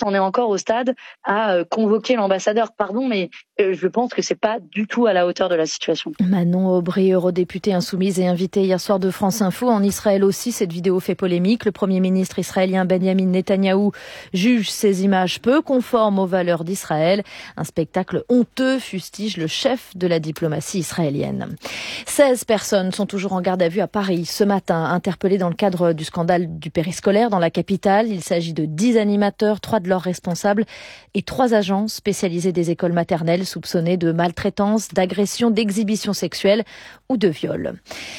France en est encore au stade à convoquer l'ambassadeur. Pardon, mais je pense que c'est pas du tout à la hauteur de la situation. Manon Aubry, eurodéputée insoumise et invitée hier soir de France Info. En Israël aussi, cette vidéo fait polémique. Le Premier ministre israélien Benjamin Netanyahou juge ces images peu conformes aux valeurs d'Israël. Un spectacle honteux, fustige le chef de la diplomatie israélienne. 16 personnes sont toujours en garde à vue à Paris ce matin, interpellées dans le cadre du scandale du périscolaire dans la capitale. Il s'agit de 10 animateurs, 3 de leurs responsables et 3 agents spécialisés des écoles maternelles soupçonnés de maltraitance, d'agression, d'exhibition sexuelle ou de viol.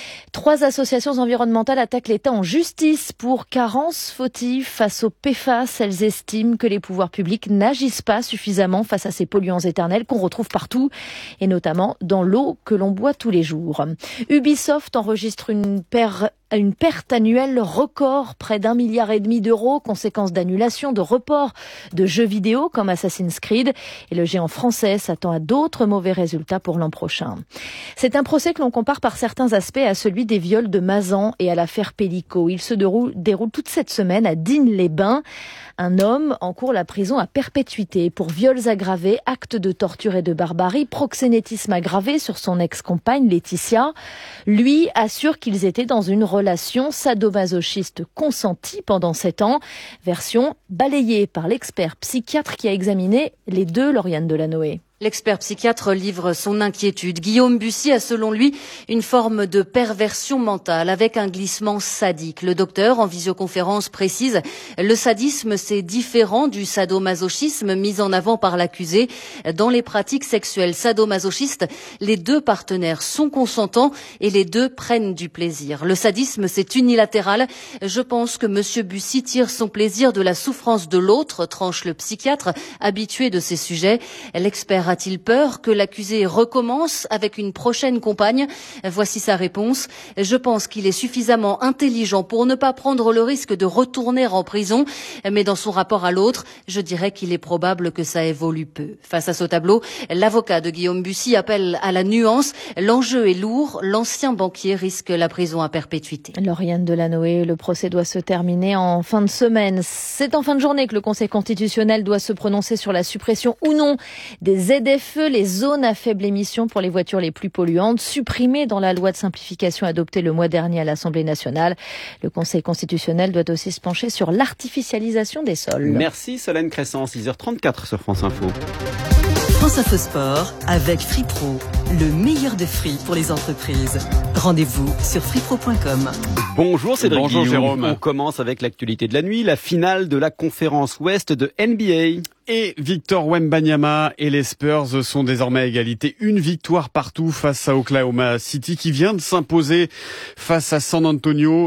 3 associations environnementales attaquent l'État en justice pour carence fautive face aux PFAS. Elles estiment que les pouvoirs publics n'agissent pas suffisamment face à ces polluants éternels qu'on retrouve partout, et notamment dans l'eau que l'on boit tous les jours. Ubisoft enregistre une perte annuelle record, près d'1,5 milliard d'euros, conséquence d'annulation, de report de jeux vidéo comme Assassin's Creed. Et le géant français s'attend à d'autres mauvais résultats pour l'an prochain. C'est un procès que l'on compare par certains aspects à celui des viols de Mazan et à l'affaire Pellico. Il se déroule toute cette semaine à Digne-les-Bains. Un homme encourt la prison à perpétuité pour viols aggravés, actes de torture et de barbarie, proxénétisme aggravé sur son ex-compagne Laetitia. Lui assure qu'ils étaient dans une relation sadomasochiste consentie pendant 7 ans. Version balayée par l'expert psychiatre qui a examiné les deux, Lauriane Delanoë. L'expert psychiatre livre son inquiétude. Guillaume Bussy a selon lui une forme de perversion mentale avec un glissement sadique. Le docteur, en visioconférence, précise « Le sadisme, c'est différent du sadomasochisme mis en avant par l'accusé. Dans les pratiques sexuelles sadomasochistes, les 2 partenaires sont consentants et les 2 prennent du plaisir. Le sadisme, c'est unilatéral. Je pense que monsieur Bussy tire son plaisir de la souffrance de l'autre », tranche le psychiatre, habitué de ces sujets. L'expert a-t-il peur que l'accusé recommence avec une prochaine compagne? Voici sa réponse. Je pense qu'il est suffisamment intelligent pour ne pas prendre le risque de retourner en prison. Mais dans son rapport à l'autre, je dirais qu'il est probable que ça évolue peu. Face à ce tableau, l'avocat de Guillaume Bussy appelle à la nuance. L'enjeu est lourd. L'ancien banquier risque la prison à perpétuité. Lauriane Delanoë, le procès doit se terminer en fin de semaine. C'est en fin de journée que le Conseil constitutionnel doit se prononcer sur la suppression ou non des ZFE, les zones à faible émission pour les voitures les plus polluantes, supprimées dans la loi de simplification adoptée le mois dernier à l'Assemblée nationale. Le Conseil constitutionnel doit aussi se pencher sur l'artificialisation des sols. Merci Solène Crescent, 6h34 sur France Info. France Info Sport avec Free Pro, le meilleur de free pour les entreprises. Rendez-vous sur freepro.com. Bonjour Cédric. Bonjour Guillaume. Jérôme. On commence avec l'actualité de la nuit, la finale de la conférence Ouest de NBA. Et Victor Wembanyama et les Spurs sont désormais à égalité. Une victoire partout face à Oklahoma City qui vient de s'imposer face à San Antonio,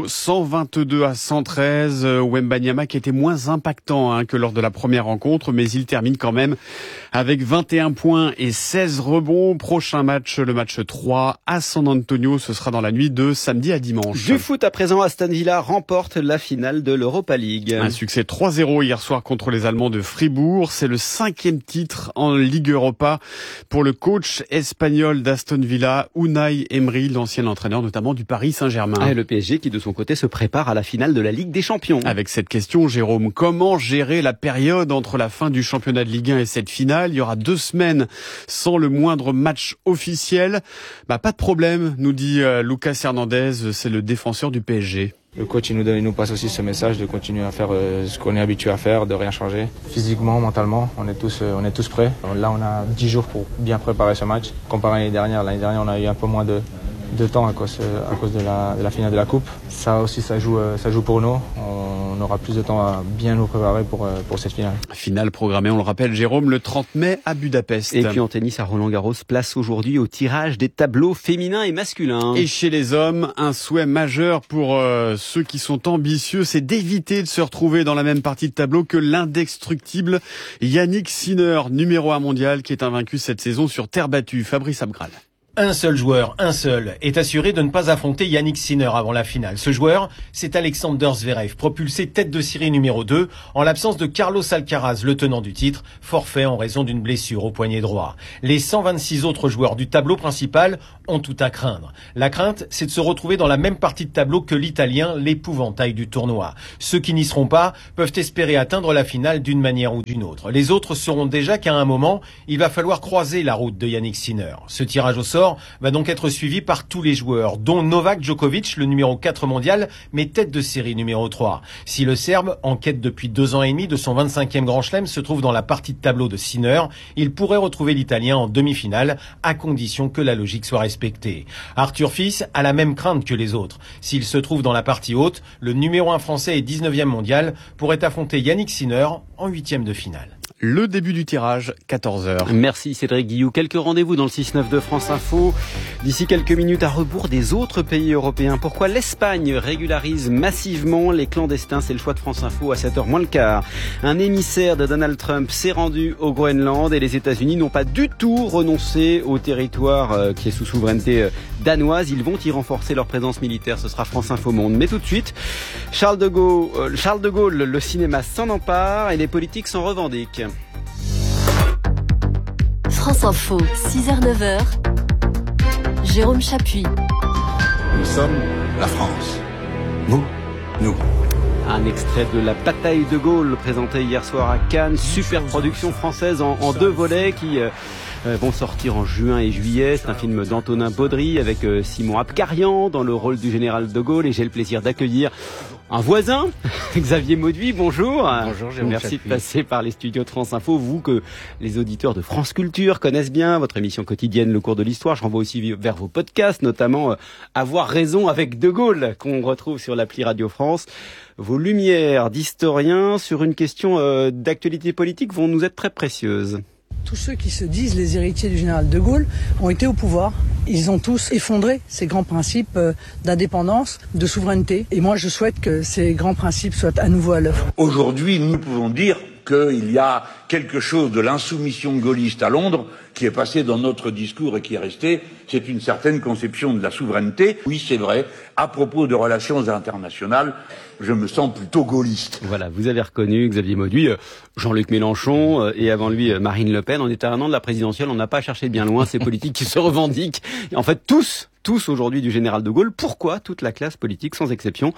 122-113. Wembanyama qui était moins impactant que lors de la première rencontre, mais il termine quand même avec 21 points et 16 rebonds. Prochain match, le match 3 à San Antonio. Ce sera dans la nuit de samedi à dimanche. Du foot à présent, Aston Villa remporte la finale de l'Europa League. Un succès 3-0 hier soir contre les Allemands de Fribourg. C'est le 5e titre en Ligue Europa pour le coach espagnol d'Aston Villa, Unai Emery, l'ancien entraîneur notamment du Paris Saint-Germain. Et le PSG qui de son côté se prépare à la finale de la Ligue des Champions. Avec cette question, Jérôme, comment gérer la période entre la fin du championnat de Ligue 1 et cette finale? Il y aura 2 semaines sans le moindre match officiel. Pas de problème, nous dit Lucas Hernandez, c'est le défenseur du PSG. Le coach il nous passe aussi ce message de continuer à faire ce qu'on est habitué à faire, de rien changer. Physiquement, mentalement, on est tous prêts. Là, on a 10 jours pour bien préparer ce match. Comparé à l'année dernière, on a eu un peu moins de temps à cause de la finale de la Coupe. Ça aussi, ça joue pour nous. On aura plus de temps à bien nous préparer pour cette finale. Finale programmée, on le rappelle, Jérôme, le 30 mai à Budapest. Et puis en tennis à Roland-Garros, place aujourd'hui au tirage des tableaux féminins et masculins. Et chez les hommes, un souhait majeur pour ceux qui sont ambitieux, c'est d'éviter de se retrouver dans la même partie de tableau que l'indestructible Yannick Sinner, numéro 1 mondial, qui est invaincu cette saison sur terre battue. Fabrice Abgral. Un seul joueur, est assuré de ne pas affronter Yannick Sinner avant la finale. Ce joueur, c'est Alexander Zverev, propulsé tête de série numéro 2, en l'absence de Carlos Alcaraz, le tenant du titre, forfait en raison d'une blessure au poignet droit. Les 126 autres joueurs du tableau principal ont tout à craindre. La crainte, c'est de se retrouver dans la même partie de tableau que l'Italien, l'épouvantail du tournoi. Ceux qui n'y seront pas peuvent espérer atteindre la finale d'une manière ou d'une autre. Les autres sauront déjà qu'à un moment, il va falloir croiser la route de Yannick Sinner. Ce tirage au sort va donc être suivi par tous les joueurs, dont Novak Djokovic, le numéro 4 mondial, mais tête de série numéro 3. Si le Serbe, en quête depuis 2 ans et demi de son 25e Grand Chelem, se trouve dans la partie de tableau de Sinner, il pourrait retrouver l'Italien en demi-finale, à condition que la logique soit respectée. Arthur Fils a la même crainte que les autres. S'il se trouve dans la partie haute, le numéro 1 français et 19e mondial pourrait affronter Yannick Sinner en 8e de finale. Le début du tirage, 14h. Merci Cédric Guillou. Quelques rendez-vous dans le 6-9 de France Info. D'ici quelques minutes, à rebours des autres pays européens. Pourquoi l'Espagne régularise massivement les clandestins? C'est le choix de France Info à 7h moins le quart. Un émissaire de Donald Trump s'est rendu au Groenland et les États-Unis n'ont pas du tout renoncé au territoire qui est sous souveraineté danoise. Ils vont y renforcer leur présence militaire. Ce sera France Info Monde. Mais tout de suite, Charles de Gaulle, le cinéma s'en empare et les politiques s'en revendiquent. France Info, 6h-9h, Jérôme Chapuis. Nous sommes la France. Vous, nous. Un extrait de La bataille de Gaulle présenté hier soir à Cannes. Super production française en 2 volets qui vont sortir en juin et juillet. C'est un film d'Antonin Baudry avec Simon Abkarian dans le rôle du général de Gaulle. Et j'ai le plaisir d'accueillir un voisin, Xavier Mauduit, bonjour. Bonjour Jérôme. Merci de passer par les studios de France Info. Vous que les auditeurs de France Culture connaissent bien, votre émission quotidienne Le Cours de l'Histoire. Je renvoie aussi vers vos podcasts, notamment Avoir raison avec De Gaulle, qu'on retrouve sur l'appli Radio France. Vos lumières d'historien sur une question d'actualité politique vont nous être très précieuses. Tous ceux qui se disent les héritiers du général de Gaulle ont été au pouvoir. Ils ont tous effondré ces grands principes d'indépendance, de souveraineté. Et moi, je souhaite que ces grands principes soient à nouveau à l'œuvre. Aujourd'hui, nous pouvons dire qu'il y a quelque chose de l'insoumission gaulliste à Londres qui est passé dans notre discours et qui est resté. C'est une certaine conception de la souveraineté. Oui, c'est vrai. À propos de relations internationales, je me sens plutôt gaulliste. Voilà, vous avez reconnu Xavier Mauduit, Jean-Luc Mélenchon et avant lui Marine Le Pen. On est à un an de la présidentielle, on n'a pas cherché bien loin ces politiques qui se revendiquent. En fait, tous aujourd'hui du général de Gaulle. Pourquoi toute la classe politique, sans exception,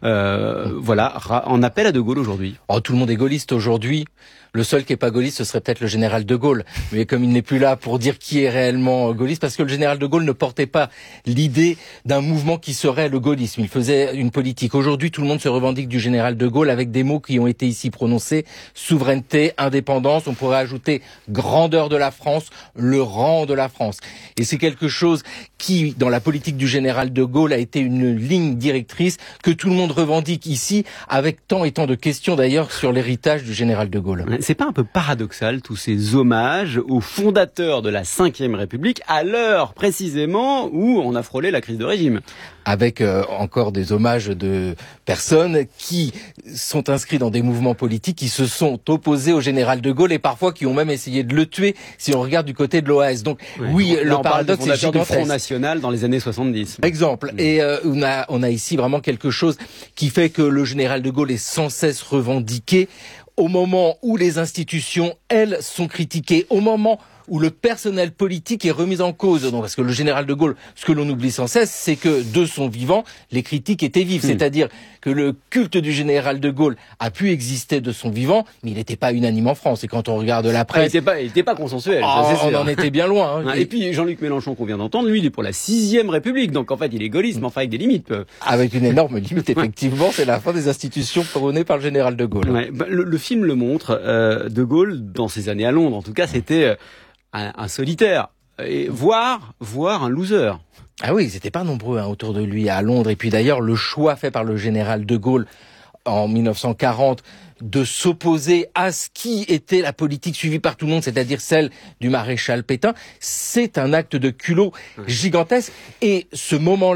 en appelle à de Gaulle aujourd'hui? Tout le monde est gaulliste aujourd'hui. Le seul qui est pas gaulliste, ce serait peut-être le général de Gaulle. Mais comme il n'est plus là pour dire qui est réellement gaulliste, parce que le général de Gaulle ne portait pas l'idée d'un mouvement qui serait le gaullisme. Il faisait une politique. Aujourd'hui, tout le monde se revendique du général de Gaulle avec des mots qui ont été ici prononcés. Souveraineté, indépendance, on pourrait ajouter grandeur de la France, le rang de la France. Et c'est quelque chose qui, dans la politique du général de Gaulle, a été une ligne directrice que tout le monde revendique ici, avec tant et tant de questions d'ailleurs sur l'héritage du général de Gaulle. C'est pas un peu paradoxal tous ces hommages aux fondateurs de la Ve République à l'heure précisément où on a frôlé la crise de régime? Avec encore des hommages de personnes qui sont inscrits dans des mouvements politiques, qui se sont opposés au général de Gaulle et parfois qui ont même essayé de le tuer si on regarde du côté de l'OAS. Donc oui, le paradoxe est gigantesque. Du Front National dans les années 70. Exemple. Et on a ici vraiment quelque chose qui fait que le général de Gaulle est sans cesse revendiqué au moment où les institutions, elles, sont critiquées, au moment où le personnel politique est remis en cause. Donc, parce que le général de Gaulle, ce que l'on oublie sans cesse, c'est que de son vivant, les critiques étaient vives. C'est-à-dire que le culte du général de Gaulle a pu exister de son vivant, mais il n'était pas unanime en France. Et quand on regarde la presse... Il n'était pas consensuel. On en était bien loin. Et puis Jean-Luc Mélenchon qu'on vient d'entendre, lui, il est pour la 6e République. Donc en fait, il est gaulliste, mais enfin avec des limites. Avec une énorme limite, effectivement. C'est la fin des institutions prônées par le général de Gaulle. Ouais, le film le montre. De Gaulle, dans ses années à Londres, en tout cas, c'était... un solitaire, et voire un loser. Ah oui, ils n'étaient pas nombreux autour de lui à Londres. Et puis d'ailleurs, le choix fait par le général de Gaulle en 1940 de s'opposer à ce qui était la politique suivie par tout le monde, c'est-à-dire celle du maréchal Pétain, c'est un acte de culot gigantesque. Et ce moment-là,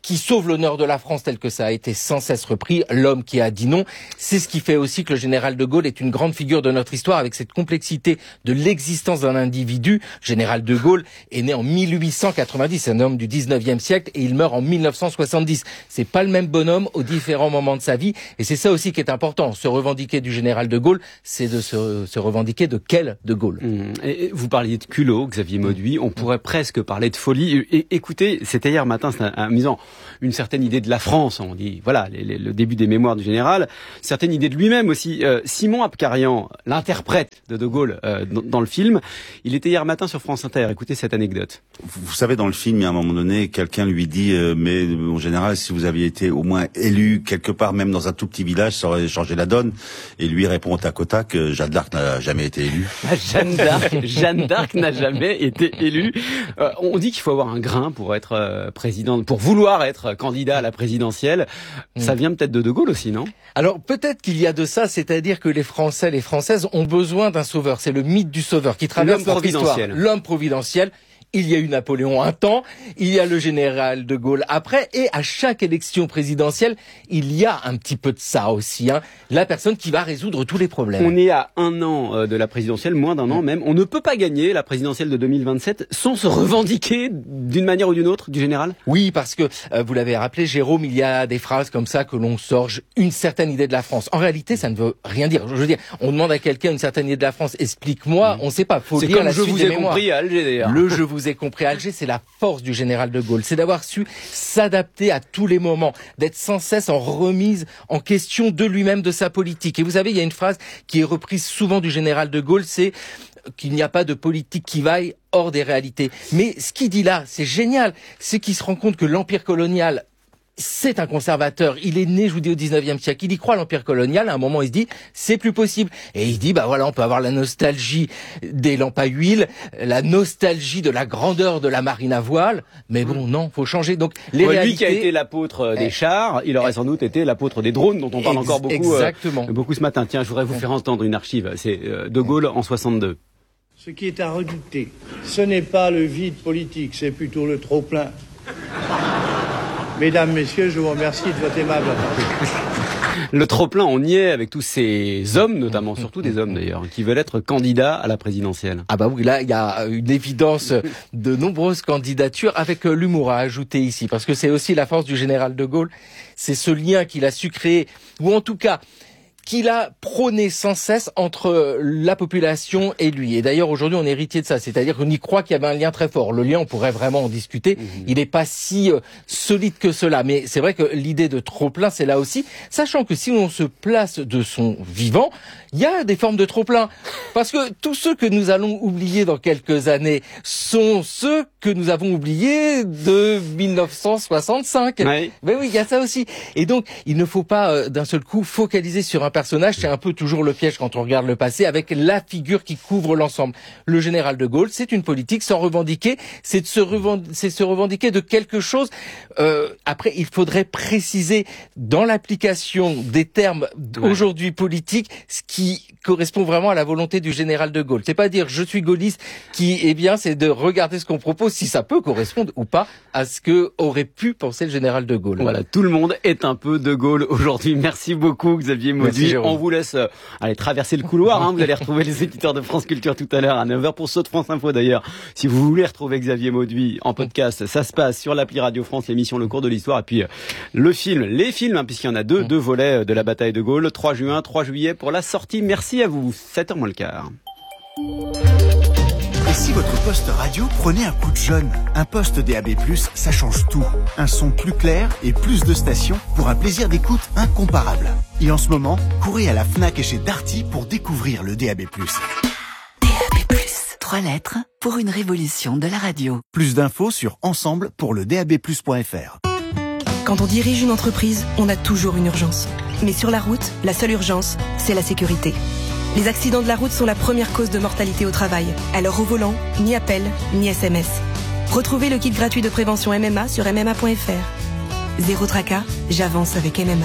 qui sauve l'honneur de la France tel que ça a été sans cesse repris, l'homme qui a dit non. C'est ce qui fait aussi que le général de Gaulle est une grande figure de notre histoire avec cette complexité de l'existence d'un individu. Le général de Gaulle est né en 1890, c'est un homme du 19e siècle et il meurt en 1970. C'est pas le même bonhomme aux différents moments de sa vie et c'est ça aussi qui est important. Se revendiquer du général de Gaulle, c'est de se revendiquer de quel de Gaulle. Et vous parliez de culot, Xavier Mauduit, on pourrait presque parler de folie. Et écoutez, c'était hier matin, c'est amusant, une certaine idée de la France, on dit, voilà, le début des mémoires du général, certaine idée de lui-même aussi. Simon Abkarian, l'interprète de Gaulle dans le film, il était hier matin sur France Inter, écoutez cette anecdote. Vous savez, dans le film, il y a un moment donné, quelqu'un lui dit mais en général, si vous aviez été au moins élu quelque part, même dans un tout petit village, ça aurait changé la donne. Et lui répond au tac au tac, Jeanne d'Arc n'a jamais été élue. Jeanne d'Arc n'a jamais été élue. On dit qu'il faut avoir un grain pour être président, pour vouloir être candidat à la présidentielle. Ça vient peut-être de Gaulle aussi, non? Alors peut-être qu'il y a de ça, c'est-à-dire que les Français, les Françaises ont besoin d'un sauveur. C'est le mythe du sauveur qui traverse notre histoire. L'homme providentiel. Il y a eu Napoléon un temps, il y a le général de Gaulle après, et à chaque élection présidentielle, il y a un petit peu de ça aussi, la personne qui va résoudre tous les problèmes. On est à 1 an de la présidentielle, moins d'1 an même. On ne peut pas gagner la présidentielle de 2027 sans se revendiquer d'une manière ou d'une autre du général? Oui, parce que, vous l'avez rappelé, Jérôme, il y a des phrases comme ça que l'on sort, une certaine idée de la France. En réalité, ça ne veut rien dire. Je veux dire, on demande à quelqu'un une certaine idée de la France, explique-moi, on ne sait pas, faut lire la suite des mémoires. C'est comme je vous ai compris à Alger d'ailleurs. Le je vous ai compris à Alger, c'est la force du général de Gaulle, c'est d'avoir su s'adapter à tous les moments, d'être sans cesse en remise en question de lui-même, de sa politique. Et vous savez, il y a une phrase qui est reprise souvent du général de Gaulle, c'est qu'il n'y a pas de politique qui vaille hors des réalités. Mais ce qu'il dit là, c'est génial, c'est qu'il se rend compte que l'empire colonial, c'est un conservateur. Il est né, je vous dis, au 19e siècle. Il y croit à l'empire colonial. À un moment, il se dit, c'est plus possible. Et il dit, bah voilà, on peut avoir la nostalgie des lampes à huile, la nostalgie de la grandeur de la marine à voile. Mais bon, non, faut changer. Donc, les réalités... Lui qui a été l'apôtre des chars, il aurait sans doute été l'apôtre des drones, dont on parle encore beaucoup ce matin. Tiens, je voudrais vous faire entendre une archive. C'est de Gaulle en 62. Ce qui est à redouter, ce n'est pas le vide politique, c'est plutôt le trop-plein. Mesdames, Messieurs, je vous remercie de votre aimable attention. Le trop-plein, on y est avec tous ces hommes, notamment, surtout des hommes d'ailleurs, qui veulent être candidats à la présidentielle. Ah bah oui, là, il y a une évidence de nombreuses candidatures avec l'humour à ajouter ici, parce que c'est aussi la force du général de Gaulle, c'est ce lien qu'il a su créer, ou en tout cas, qu'il a prôné sans cesse entre la population et lui. Et d'ailleurs, aujourd'hui, on est héritier de ça. C'est-à-dire qu'on y croit qu'il y avait un lien très fort. Le lien, on pourrait vraiment en discuter. Il n'est pas si solide que cela. Mais c'est vrai que l'idée de trop-plein, c'est là aussi. Sachant que si on se place de son vivant, il y a des formes de trop-plein. Parce que tous ceux que nous allons oublier dans quelques années sont ceux que nous avons oubliés de 1965. Oui. Mais oui, il y a ça aussi. Et donc, il ne faut pas d'un seul coup focaliser sur un personnage. C'est un peu toujours le piège quand on regarde le passé avec la figure qui couvre l'ensemble. Le général de Gaulle, c'est une politique sans revendiquer. C'est se revendiquer de quelque chose. Après, il faudrait préciser dans l'application des termes aujourd'hui politiques ce qui correspond vraiment à la volonté du général de Gaulle. C'est pas dire je suis gaulliste qui est bien, c'est de regarder ce qu'on propose, si ça peut correspondre ou pas à ce que aurait pu penser le général de Gaulle. Voilà, tout le monde est un peu de Gaulle aujourd'hui. Merci beaucoup Xavier Mauduit. On vous laisse aller traverser le couloir. Vous allez retrouver les éditeurs de France Culture tout à l'heure à 9h pour ceux de France Info d'ailleurs. Si vous voulez retrouver Xavier Mauduit en podcast, ça se passe sur l'appli Radio France, l'émission Le Cours de l'Histoire et puis le film, les films, puisqu'il y en a deux volets de la bataille de Gaulle, 3 juin, 3 juillet pour la sortie. Merci à vous. 7h moins le quart. Et si votre poste radio prenait un coup de jeune? Un poste DAB+, ça change tout. Un son plus clair et plus de stations pour un plaisir d'écoute incomparable. Et en ce moment, courez à la Fnac et chez Darty pour découvrir le DAB+. DAB+, 3 lettres pour une révolution de la radio. Plus d'infos sur ensemble pour le DABplus.fr. Quand on dirige une entreprise, on a toujours une urgence. Mais sur la route, la seule urgence, c'est la sécurité. Les accidents de la route sont la première cause de mortalité au travail. Alors au volant, ni appel, ni SMS. Retrouvez le kit gratuit de prévention MMA sur MMA.fr. Zéro tracas, j'avance avec MMA.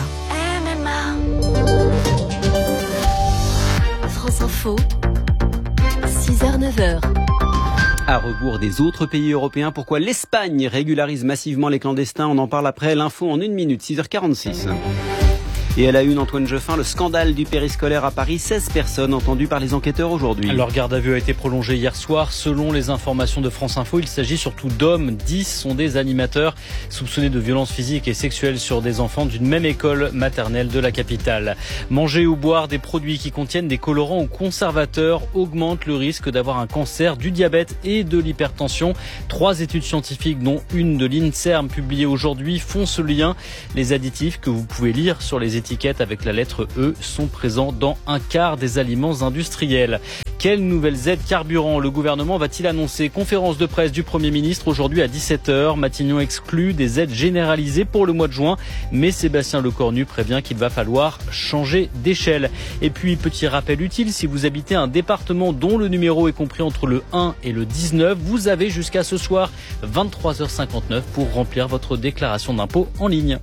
France Info, 6h-9h. À rebours des autres pays européens, pourquoi l'Espagne régularise massivement les clandestins? On en parle après l'info en 1 minute, 6h46. Et à la une, Antoine Jeffin, le scandale du périscolaire à Paris, 16 personnes entendues par les enquêteurs aujourd'hui. Leur garde à vue a été prolongée hier soir. Selon les informations de France Info, il s'agit surtout d'hommes. 10 sont des animateurs soupçonnés de violences physiques et sexuelles sur des enfants d'une même école maternelle de la capitale. Manger ou boire des produits qui contiennent des colorants ou conservateurs augmente le risque d'avoir un cancer, du diabète et de l'hypertension. 3 études scientifiques, dont une de l'INSERM publiée aujourd'hui, font ce lien. Les additifs que vous pouvez lire sur les étiquettes avec la lettre E sont présents dans un quart des aliments industriels. Quelles nouvelles aides carburant le gouvernement va-t-il annoncer? Conférence de presse du Premier ministre aujourd'hui à 17h. Matignon exclut des aides généralisées pour le mois de juin, mais Sébastien Lecornu prévient qu'il va falloir changer d'échelle. Et puis, petit rappel utile, si vous habitez un département dont le numéro est compris entre le 1 et le 19, vous avez jusqu'à ce soir 23h59 pour remplir votre déclaration d'impôt en ligne.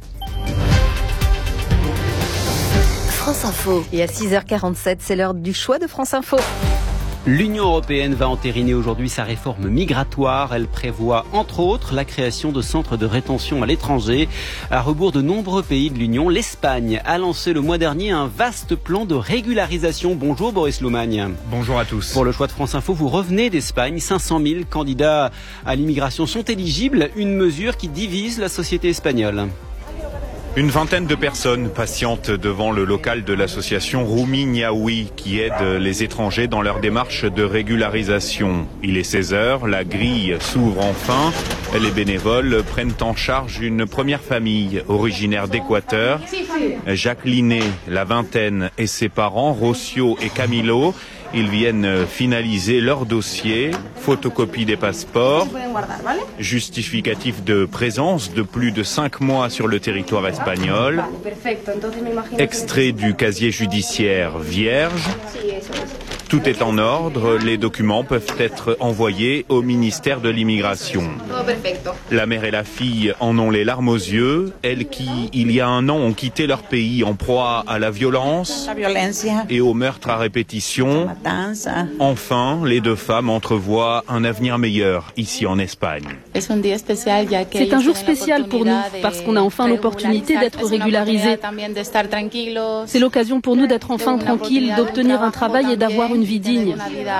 France Info. Et à 6h47, c'est l'heure du choix de France Info. L'Union européenne va entériner aujourd'hui sa réforme migratoire. Elle prévoit, entre autres, la création de centres de rétention à l'étranger. À rebours de nombreux pays de l'Union, l'Espagne a lancé le mois dernier un vaste plan de régularisation. Bonjour Boris Loumagne. Bonjour à tous. Pour le choix de France Info, vous revenez d'Espagne. 500 000 candidats à l'immigration sont éligibles. Une mesure qui divise la société espagnole. Une vingtaine de personnes patientent devant le local de l'association Roumi Niaoui qui aide les étrangers dans leur démarche de régularisation. Il est 16h, la grille s'ouvre enfin. Les bénévoles prennent en charge une première famille originaire d'Équateur. Jacqueline, la vingtaine, et ses parents, Rocio et Camilo. Ils viennent finaliser leur dossier, photocopie des passeports, justificatif de présence de plus de 5 mois sur le territoire espagnol, extrait du casier judiciaire vierge. Tout est en ordre, les documents peuvent être envoyés au ministère de l'Immigration. La mère et la fille en ont les larmes aux yeux, elles qui, il y a un an, ont quitté leur pays en proie à la violence et au meurtre à répétition. Enfin, les deux femmes entrevoient un avenir meilleur ici en Espagne. C'est un jour spécial pour nous parce qu'on a enfin l'opportunité d'être régularisés. C'est l'occasion pour nous d'être enfin tranquilles, d'obtenir un travail et d'avoir une vie digne.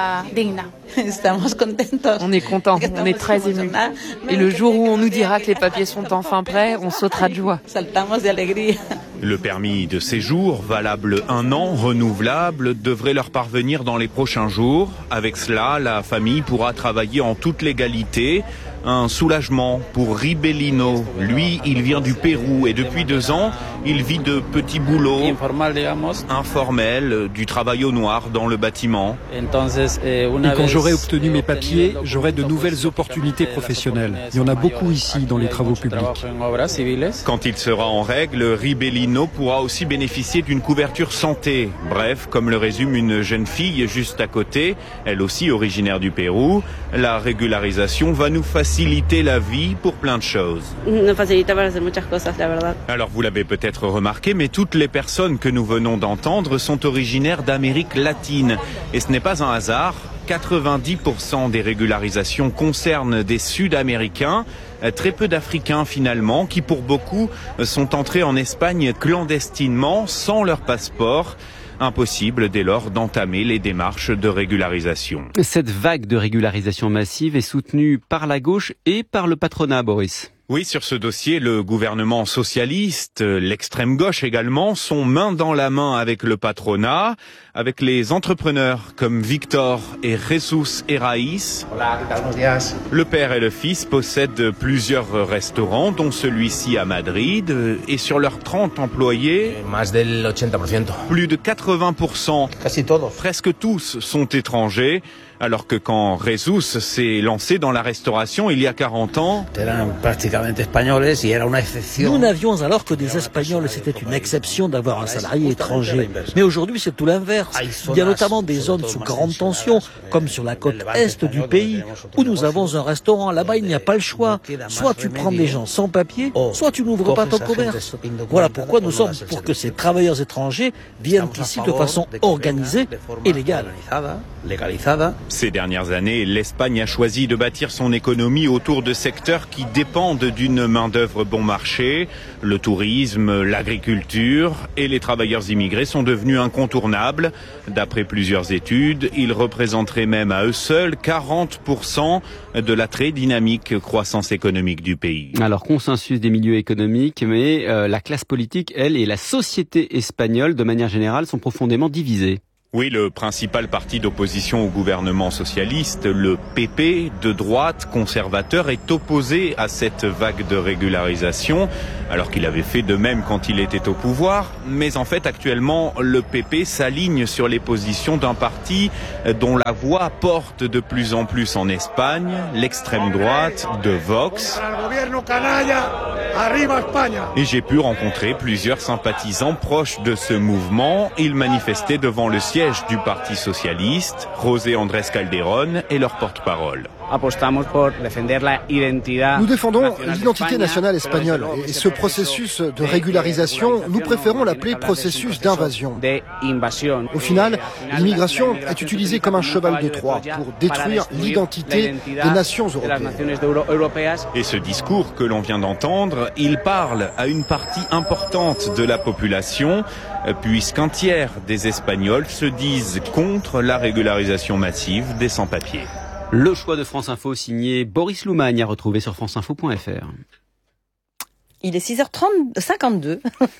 On est content, on est très émus. Et le jour où on nous dira que les papiers sont enfin prêts, on sautera de joie. Le permis de séjour, valable 1 an, renouvelable, devrait leur parvenir dans les prochains jours. Avec cela, la famille pourra travailler en toute légalité. Un soulagement pour Ribelino. Lui, il vient du Pérou et depuis 2 ans, il vit de petits boulots informels, du travail au noir dans le bâtiment. Et quand j'aurai obtenu mes papiers, j'aurai de nouvelles opportunités professionnelles. Il y en a beaucoup ici dans les travaux publics. Quand il sera en règle, Ribelino pourra aussi bénéficier d'une couverture santé. Bref, comme le résume une jeune fille juste à côté, elle aussi originaire du Pérou, la régularisation va nous faciliter la vie pour plein de choses. Alors vous l'avez peut-être remarqué, mais toutes les personnes que nous venons d'entendre sont originaires d'Amérique latine. Et ce n'est pas un hasard. 90% des régularisations concernent des Sud-Américains, très peu d'Africains finalement, qui pour beaucoup sont entrés en Espagne clandestinement, sans leur passeport. Impossible dès lors d'entamer les démarches de régularisation. Cette vague de régularisation massive est soutenue par la gauche et par le patronat, Boris. Oui, sur ce dossier, le gouvernement socialiste, l'extrême gauche également, sont main dans la main avec le patronat, avec les entrepreneurs comme Victor et Jesus Herraiz. Le père et le fils possèdent plusieurs restaurants, dont celui-ci à Madrid, et sur leurs 30 employés, plus de 80%, presque tous sont étrangers. Alors que quand Jesus s'est lancé dans la restauration il y a 40 ans, nous n'avions alors que des Espagnols, c'était une exception d'avoir un salarié étranger. Mais aujourd'hui c'est tout l'inverse. commerce. Il y a notamment des zones sous grande tension, comme sur la côte est du pays, où nous avons un restaurant. Là-bas, il n'y a pas le choix. Soit tu prends des gens sans papier, soit tu n'ouvres pas ton commerce. Voilà pourquoi nous sommes pour que ces travailleurs étrangers viennent ici de façon organisée et légale. Ces dernières années, l'Espagne a choisi de bâtir son économie autour de secteurs qui dépendent d'une main-d'œuvre bon marché. Le tourisme, l'agriculture et les travailleurs immigrés sont devenus incontournables. D'après plusieurs études, ils représenteraient même à eux seuls 40% de la très dynamique croissance économique du pays. Alors, consensus des milieux économiques, mais la classe politique, elle, et la société espagnole, de manière générale, sont profondément divisées. Oui, le principal parti d'opposition au gouvernement socialiste, le PP, de droite, conservateur, est opposé à cette vague de régularisation, alors qu'il avait fait de même quand il était au pouvoir. Mais en fait, actuellement, le PP s'aligne sur les positions d'un parti dont la voix porte de plus en plus en Espagne, l'extrême droite de Vox. Et j'ai pu rencontrer plusieurs sympathisants proches de ce mouvement. Ils manifestaient devant le siège du Parti socialiste, José Andrés Calderón est leur porte-parole. Nous défendons l'identité nationale espagnole et ce processus de régularisation, nous préférons l'appeler processus d'invasion. Au final, l'immigration est utilisée comme un cheval de Troie pour détruire l'identité des nations européennes. Et ce discours que l'on vient d'entendre, il parle à une partie importante de la population, puisqu'un tiers des Espagnols se disent contre la régularisation massive des sans-papiers. Le choix de France Info signé Boris Loumagne à retrouver sur franceinfo.fr. Il est 6h52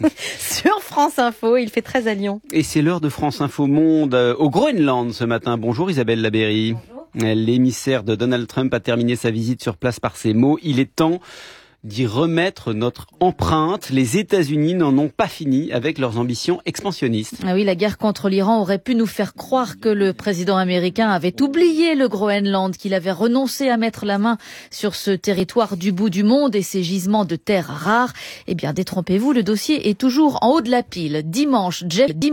sur France Info, il fait 13 à Lyon. Et c'est l'heure de France Info Monde au Groenland ce matin. Bonjour Isabelle Labéry. Bonjour. L'émissaire de Donald Trump a terminé sa visite sur place par ces mots. Il est temps d'y remettre notre empreinte. Les États-Unis n'en ont pas fini avec leurs ambitions expansionnistes. Ah oui, la guerre contre l'Iran aurait pu nous faire croire que le président américain avait oublié le Groenland, qu'il avait renoncé à mettre la main sur ce territoire du bout du monde et ses gisements de terres rares. Eh bien, détrompez-vous, le dossier est toujours en haut de la pile. Dimanche,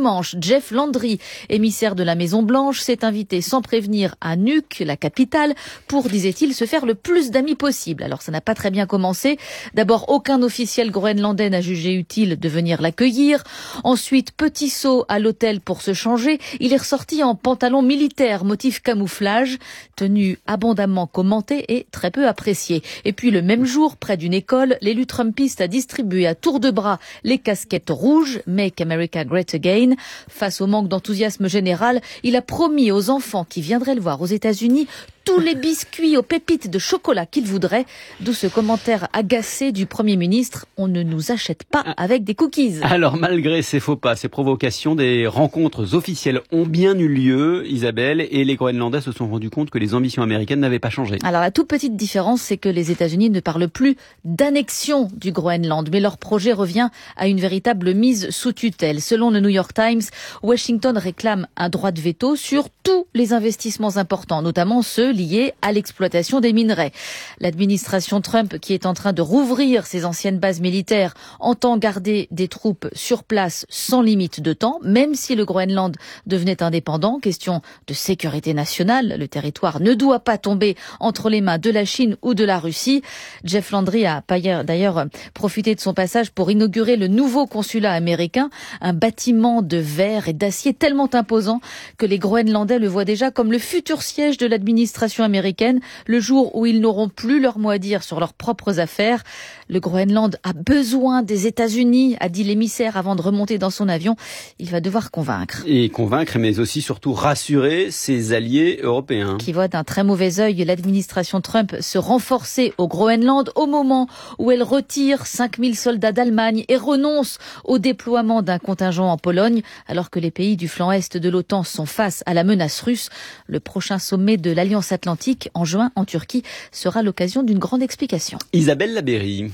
Jeff Landry, émissaire de la Maison-Blanche, s'est invité sans prévenir à Nuuk, la capitale, pour, disait-il, se faire le plus d'amis possible. Alors, ça n'a pas très bien commencé. D'abord, aucun officiel groenlandais n'a jugé utile de venir l'accueillir. Ensuite, petit saut à l'hôtel pour se changer. Il est ressorti en pantalon militaire, motif camouflage, tenue abondamment commentée et très peu appréciée. Et puis, le même jour, près d'une école, l'élu trumpiste a distribué à tour de bras les casquettes rouges, Make America Great Again. Face au manque d'enthousiasme général, il a promis aux enfants qui viendraient le voir aux États-Unis tous les biscuits aux pépites de chocolat qu'il voudrait. D'où ce commentaire agacé du Premier ministre: on ne nous achète pas avec des cookies. Alors, malgré ces faux pas, ces provocations, des rencontres officielles ont bien eu lieu, Isabelle, et les Groenlandais se sont rendus compte que les ambitions américaines n'avaient pas changé. Alors, la toute petite différence, c'est que les États-Unis ne parlent plus d'annexion du Groenland, mais leur projet revient à une véritable mise sous tutelle. Selon le New York Times, Washington réclame un droit de veto sur tous les investissements importants, notamment ceux liés à l'exploitation des minerais. L'administration Trump, qui est en train de rouvrir ses anciennes bases militaires, entend garder des troupes sur place sans limite de temps, même si le Groenland devenait indépendant. Question de sécurité nationale, le territoire ne doit pas tomber entre les mains de la Chine ou de la Russie. Jeff Landry a d'ailleurs profité de son passage pour inaugurer le nouveau consulat américain, un bâtiment de verre et d'acier tellement imposant que les Groenlandais le voient déjà comme le futur siège de l'administration américaine, le jour où ils n'auront plus leur mot à dire sur leurs propres affaires. Le Groenland a besoin des États-Unis, a dit l'émissaire avant de remonter dans son avion. Il va devoir convaincre. Et convaincre, mais aussi surtout rassurer ses alliés européens. Qui voient d'un très mauvais œil l'administration Trump se renforcer au Groenland au moment où elle retire 5000 soldats d'Allemagne et renonce au déploiement d'un contingent en Pologne, alors que les pays du flanc est de l'OTAN sont face à la menace russe. Le prochain sommet de l'Alliance Atlantique en juin en Turquie sera l'occasion d'une grande explication. Isabelle Labéry.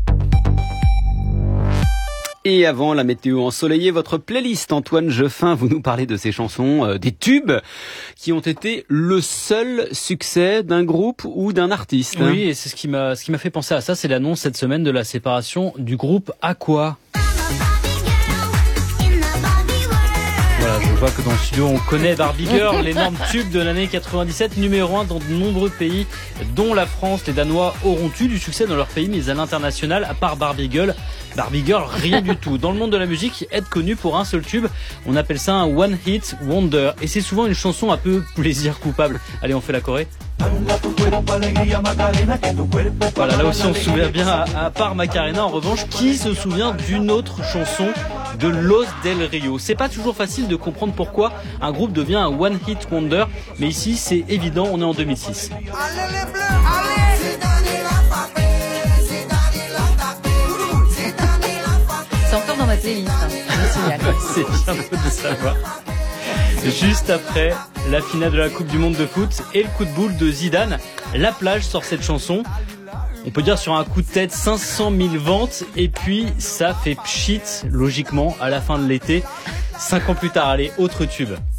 Et avant la météo ensoleillée, votre playlist, Antoine Jeffin, vous nous parlez de ces chansons, des tubes, qui ont été le seul succès d'un groupe ou d'un artiste. Oui, et c'est ce qui m'a fait penser à ça, c'est l'annonce cette semaine de la séparation du groupe Aqua. Voilà, voit que dans le studio, on connaît Barbie Girl, l'énorme tube de l'année 97, numéro 1 dans de nombreux pays, dont la France. Les Danois auront eu du succès dans leur pays, mais à l'international, à part Barbie Girl, rien du tout. Dans le monde de la musique, être connu pour un seul tube, on appelle ça un One Hit Wonder. Et c'est souvent une chanson un peu plaisir coupable. Allez, on fait la choré. Voilà, là aussi on se souvient bien, à part Macarena. En revanche, qui se souvient d'une autre chanson de Los Del Rio? C'est pas toujours facile de comprendre pourquoi un groupe devient un One Hit Wonder, mais ici c'est évident, on est en 2006. C'est encore dans ma playlist. C'est bien beau de savoir. Juste après la finale de la Coupe du Monde de foot et le coup de boule de Zidane, La Plage sort cette chanson. On peut dire sur un coup de tête 500 000 ventes et puis ça fait pchit logiquement à la fin de l'été. 5 ans plus tard, allez, autre tube.